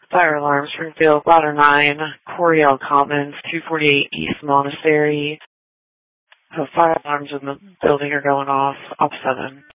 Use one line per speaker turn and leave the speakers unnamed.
Fire alarm, Springfield, Ladder 9, Coryell Commons, 248 East Monastery. Fire alarms in the building are going off. Op 7.